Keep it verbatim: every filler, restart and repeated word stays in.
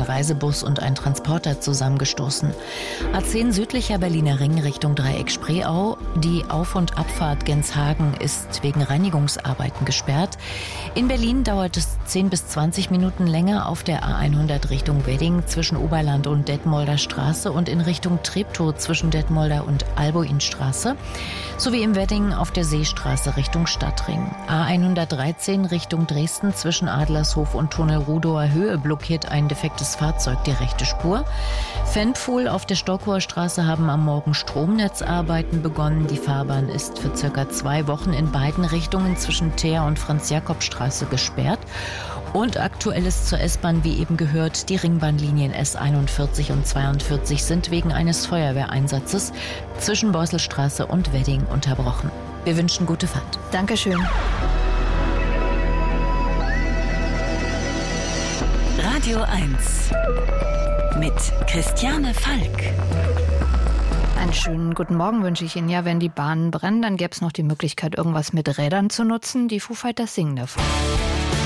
Reisebus und ein Transporter zusammengestoßen. A zehn südlicher Berliner Ring Richtung Dreieck Spreeau. Die Auf- und Abfahrt Genshagen ist wegen Reinigungsarbeiten gesperrt. In Berlin dauert es zehn bis zwanzig Minuten länger auf der A hundert Richtung Wedding zwischen Oberland und Detmolder Straße und in Richtung Treptow zwischen Detmolder und Albuinstraße, sowie im Wedding auf der Seestraße Richtung Stadtring. A hundertdreizehn Richtung Dresden zwischen Adlershof und Tunnel Rudower Höhe blockiert ein defektes Fahrzeug die rechte Spur. Fenpfuhl auf der Stockauer Straße haben am Morgen Stromnetzarbeiten begonnen. Die Fahrbahn ist für circa zwei Wochen in beiden Richtungen zwischen Teer und Franz-Jakob-Straße gesperrt. Und aktuell ist zur S-Bahn, wie eben gehört, die Ringbahnlinien S einundvierzig und zweiundvierzig sind wegen eines Feuerwehreinsatzes zwischen Beuselstraße und Wedding unterbrochen. Wir wünschen gute Fahrt. Dankeschön. Radio eins mit Christiane Falk. Einen schönen guten Morgen wünsche ich Ihnen. Ja, wenn die Bahnen brennen, dann gäbe es noch die Möglichkeit, irgendwas mit Rädern zu nutzen. Die Foo Fighters singen davon.